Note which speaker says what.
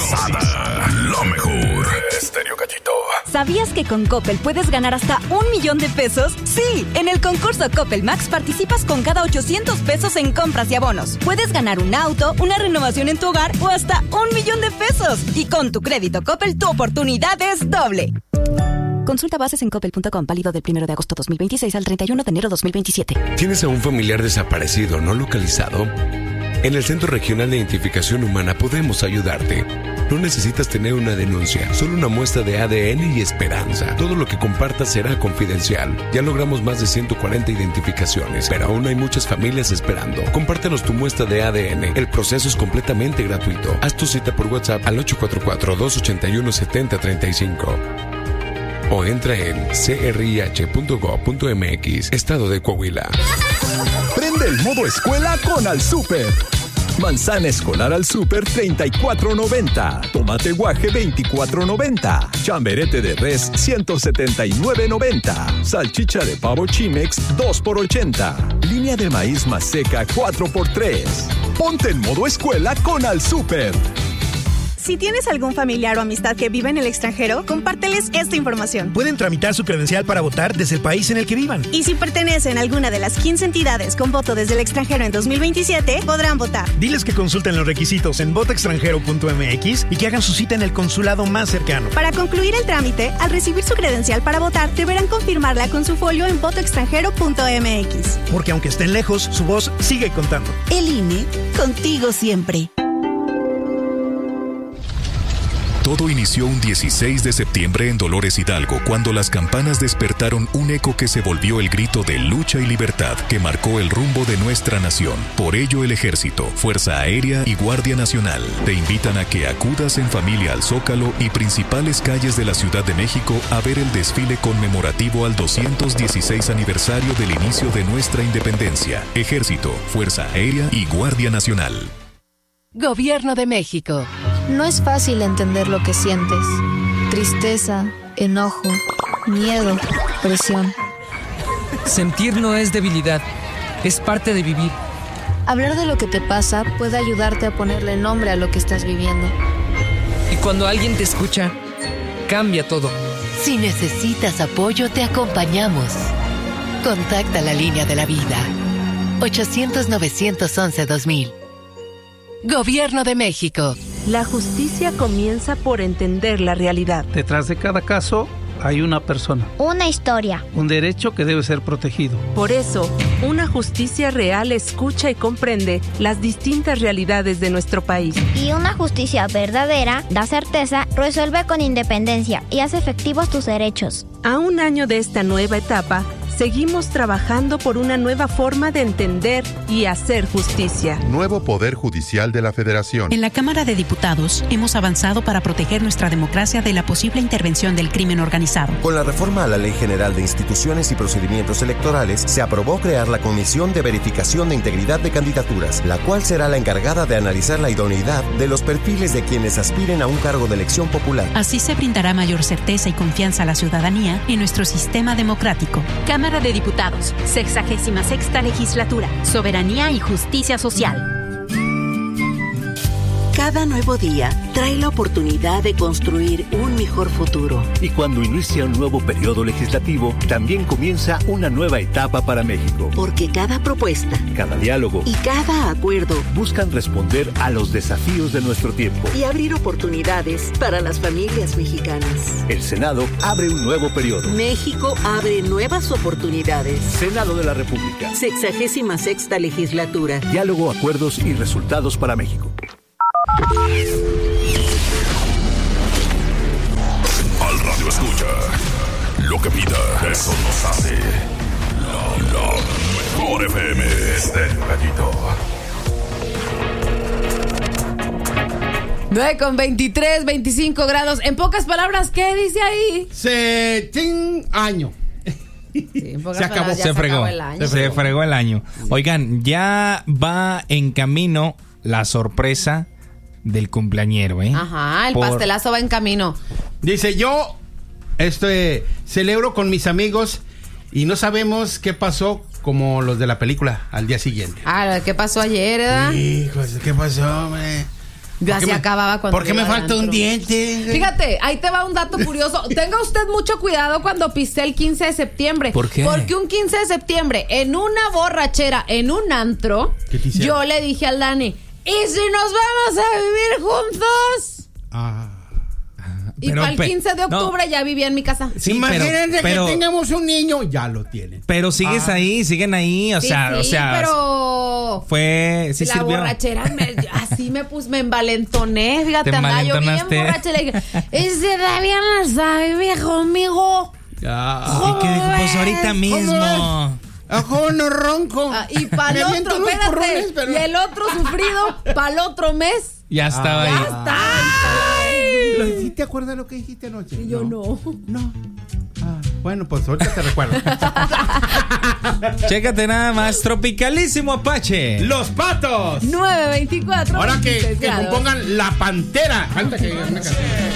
Speaker 1: gozada, lo mejor. Estéreo Gallito.
Speaker 2: ¿Sabías que con Coppel puedes ganar hasta $1,000,000 pesos? Sí, en el concurso Coppel Max participas con cada 800 pesos en compras y abonos. Puedes ganar un auto, una renovación en tu hogar o hasta $1,000,000 pesos. Y con tu crédito Coppel, tu oportunidad es doble. Consulta bases en coppel.com, válido del 1 de agosto 2026 al 31 de enero 2027.
Speaker 3: ¿Tienes a un familiar desaparecido no localizado? En el Centro Regional de Identificación Humana podemos ayudarte. No necesitas tener una denuncia, solo una muestra de ADN y esperanza. Todo lo que compartas será confidencial. Ya logramos más de 140 identificaciones, pero aún hay muchas familias esperando. Compártenos tu muestra de ADN. El proceso es completamente gratuito. Haz tu cita por WhatsApp al 844-281-7035. O entra en crih.gov.mx, Estado de Coahuila.
Speaker 4: Prende el modo escuela con Al Súper. Manzana escolar Al Súper, $34.90. Tomate guaje, $24.90. Chamberete de res, $179.90. Salchicha de pavo Chimex, 2 por $80. Línea de maíz Maseca, 4x3. Ponte en modo escuela con Al Súper.
Speaker 5: Si tienes algún familiar o amistad que vive en el extranjero, compárteles esta información.
Speaker 6: Pueden tramitar su credencial para votar desde el país en el que vivan.
Speaker 5: Y si pertenecen a alguna de las 15 entidades con voto desde el extranjero en 2027, podrán votar.
Speaker 6: Diles que consulten los requisitos en votoextranjero.mx y que hagan su cita en el consulado más cercano.
Speaker 5: Para concluir el trámite, al recibir su credencial para votar, deberán confirmarla con su folio en votoextranjero.mx.
Speaker 6: Porque aunque estén lejos, su voz sigue contando.
Speaker 7: El INE, contigo siempre.
Speaker 1: Todo inició un 16 de septiembre en Dolores Hidalgo, cuando las campanas despertaron un eco que se volvió el grito de lucha y libertad que marcó el rumbo de nuestra nación. Por ello, el Ejército, Fuerza Aérea y Guardia Nacional te invitan a que acudas en familia al Zócalo y principales calles de la Ciudad de México a ver el desfile conmemorativo al 216 aniversario del inicio de nuestra independencia. Ejército, Fuerza Aérea y Guardia Nacional.
Speaker 8: Gobierno de México.
Speaker 9: No es fácil entender lo que sientes. Tristeza, enojo, miedo, presión.
Speaker 10: Sentir no es debilidad, es parte de vivir.
Speaker 9: Hablar de lo que te pasa puede ayudarte a ponerle nombre a lo que estás viviendo.
Speaker 10: Y cuando alguien te escucha, cambia todo.
Speaker 8: Si necesitas apoyo, te acompañamos. Contacta la línea de la vida. 800-911-2000. Gobierno de México.
Speaker 11: La justicia comienza por entender la realidad.
Speaker 12: Detrás de cada caso hay una persona.
Speaker 13: Una historia.
Speaker 12: Un derecho que debe ser protegido.
Speaker 11: Por eso, una justicia real escucha y comprende las distintas realidades de nuestro país.
Speaker 13: Y una justicia verdadera da certeza, resuelve con independencia y hace efectivos tus derechos.
Speaker 11: A un año de esta nueva etapa, seguimos trabajando por una nueva forma de entender y hacer justicia.
Speaker 14: Nuevo Poder Judicial de la Federación.
Speaker 15: En la Cámara de Diputados hemos avanzado para proteger nuestra democracia de la posible intervención del crimen organizado.
Speaker 16: Con la reforma a la Ley General de Instituciones y Procedimientos Electorales, se aprobó crear la Comisión de Verificación de Integridad de Candidaturas, la cual será la encargada de analizar la idoneidad de los perfiles de quienes aspiren a un cargo de elección popular.
Speaker 15: Así se brindará mayor certeza y confianza a la ciudadanía en nuestro sistema democrático.
Speaker 2: Cámara de Diputados, 66ª Legislatura, Soberanía y Justicia Social.
Speaker 7: Cada nuevo día trae la oportunidad de construir un mejor futuro.
Speaker 17: Y cuando inicia un nuevo periodo legislativo, también comienza una nueva etapa para México.
Speaker 7: Porque cada propuesta,
Speaker 17: cada diálogo
Speaker 7: y cada acuerdo
Speaker 17: buscan responder a los desafíos de nuestro tiempo
Speaker 7: y abrir oportunidades para las familias mexicanas.
Speaker 17: El Senado abre un nuevo periodo.
Speaker 7: México abre nuevas oportunidades.
Speaker 17: Senado de la República.
Speaker 7: 66ª Legislatura.
Speaker 17: Diálogo, acuerdos y resultados para México.
Speaker 1: Al radio escucha lo que pida, eso nos hace la mejor FM. Estéreo Gallito.
Speaker 18: 9:23, 25 grados. En pocas palabras, ¿qué dice ahí?
Speaker 19: Año.
Speaker 18: Sí,
Speaker 19: se acabó.
Speaker 18: Se fregó
Speaker 19: el año. Oigan, ya va en camino la sorpresa del cumpleañero, ¿eh?
Speaker 18: Ajá, el pastelazo va en camino.
Speaker 19: Dice, yo celebro con mis amigos y no sabemos qué pasó como los de la película al día siguiente.
Speaker 18: ¿Qué pasó ayer, verdad?
Speaker 19: Hijos, ¿qué pasó, hombre?
Speaker 18: Yo así acababa cuando.
Speaker 20: ¿Por qué me
Speaker 18: iba al
Speaker 20: falta un
Speaker 18: antro.
Speaker 20: diente?
Speaker 18: Fíjate, ahí te va un dato curioso. Tenga usted mucho cuidado cuando pise el 15 de septiembre.
Speaker 19: ¿Por qué?
Speaker 18: Porque un 15 de septiembre, en una borrachera, en un antro,
Speaker 20: ¿Qué te hicieron?
Speaker 18: yo le dije al Dani, ¿y si nos vamos a vivir juntos? Y
Speaker 19: Pero,
Speaker 18: para el 15 de octubre ya vivía en mi casa.
Speaker 19: Sí,
Speaker 20: Imagínense
Speaker 19: pero-
Speaker 20: que tengamos un niño, ya lo tienen.
Speaker 19: Pero sigues ahí, siguen ahí, o
Speaker 18: Sí,
Speaker 19: sea,
Speaker 18: sí, pero
Speaker 19: fue, sí
Speaker 18: la
Speaker 19: sirvió.
Speaker 18: borrachera, así me envalentoné, fíjate,
Speaker 19: Te
Speaker 18: andaba yo bien
Speaker 19: envalentonaste.
Speaker 18: borracha. Le dije, ese David no sabe, viejo amigo.
Speaker 19: Y que dijo, pues ahorita mismo.
Speaker 20: Ojo, no ronco.
Speaker 18: Y para
Speaker 20: Me
Speaker 18: el
Speaker 20: aviento
Speaker 18: otro,
Speaker 20: unos
Speaker 18: espérate,
Speaker 20: porrones, pero-
Speaker 18: y el otro sufrido, para el otro mes.
Speaker 19: Ya estaba ahí.
Speaker 18: ¡Ya está!
Speaker 20: ¿Sí te acuerdas lo que dijiste anoche?
Speaker 18: Yo no.
Speaker 20: Bueno, pues ahorita te recuerdo.
Speaker 19: Chécate nada más, Tropicalísimo Apache.
Speaker 20: ¡Los Patos!
Speaker 18: 9:24.
Speaker 20: Ahora que
Speaker 18: 26 grados.
Speaker 20: compongan La Pantera. Falta que digan una canción.